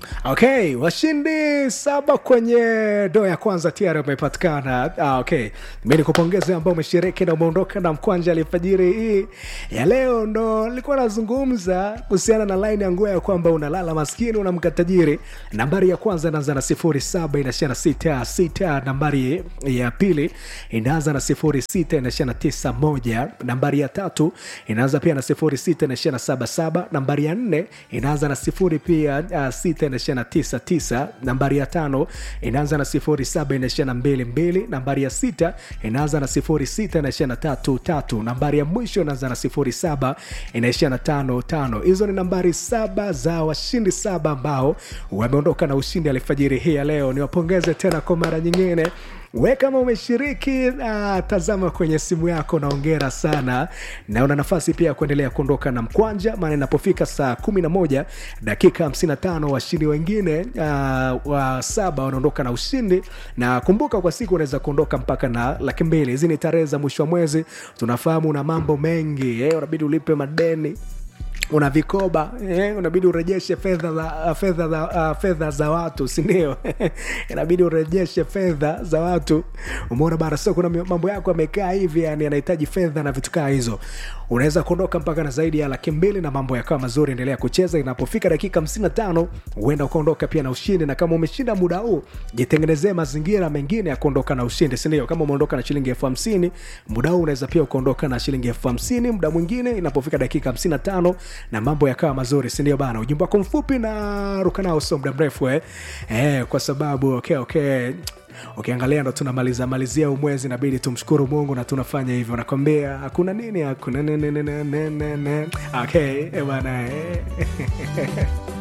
Okay, washindi 7 kwenye doo ya kwanza tayari wamepatikana. Okay. Mimi nikupongeze ambao umeshiriki na umeondoka na mkwanja alfajiri hii ya leo. Ndo nilikuwa nazungumza kuhusiana na line ya nguo ya kwamba unalala maskini unamka tajiri. Nambari ya kwanza inaanza na 07 inaishia na 66, nambari ya pili inaanza na 06 inaishia na 91, nambari ya tatu inaanza pia na 06 inaishia na 77, nambari ya 4 inaanza na 0 pia 6 inaishia na 99, nambari ya 5 inaanza na 07 inaishia na 22, nambari ya 6 inaanza na 06 inaishia na 33, nambari ya mwisho inaanza na 07 inaishia na 55. Hizo ni nambari 7 za washindi 7 ambao wameondoka na ushindi alfajiri hii ya leo. Niwapongeze tena kwa mara nyingine. We kama umeshiriki, tazama kwenye simu yako na hongera sana. Na una nafasi pia kuendelea kuondoka na mkwanja, maana inapofika saa 11 dakika 55 washindi wengine wa 7 wanaondoka na ushindi. Na kumbuka kwa siku unaweza kuondoka mpaka na 200,000. Hizi ni tarehe za mwisho wa mwezi. Tunafahamu una mambo mengi, unabidi ulipe madeni, una vikoba, unabidi urejeshe fedha za watu, si ndio? Inabidi urejeshe fedha za watu. Umeona bara, sio kuna mambo yako yamekaa hivi, yani yanahitaji fedha na vitu kama hizo. Unaweza kuondoka mpaka na zaidi ya 200,000 na mambo yakawa mazuri. Endelea kucheza, inapofika dakika 55 uenda ukaondoka pia na ushindi. Na kama umeshinda muda huu, jitengenezee mazingira mengine ya kuondoka na ushindi, si ndio? Kama umeondoka na shilingi 50,000 muda huu, unaweza pia ukaondoka na shilingi 50,000 muda mwingine inapofika dakika 55 na mambo yakawa mazuri, si ndio bana? Ujumbe wako mfupi na ruka nao sio muda mrefu kwa sababu okay. Ukiangalia ndo tunamalizia mwezi, inabidi tumshukuru Mungu na tunafanya hivyo. Nakwambia hakuna nini, hakuna nene. Okay, bana.